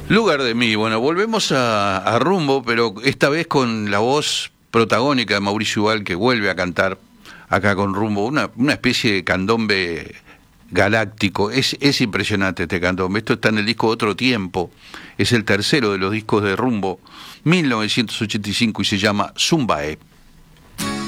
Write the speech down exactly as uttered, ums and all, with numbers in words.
Lugar de mí. Bueno, volvemos a, a Rumbo, pero esta vez con la voz protagónica de Mauricio Ubal, que vuelve a cantar acá con Rumbo, una, una especie de candombe galáctico. Es, es impresionante este candombe. Esto está en el disco Otro Tiempo, es el tercero de los discos de Rumbo, mil novecientos ochenta y cinco, y se llama Zumbae.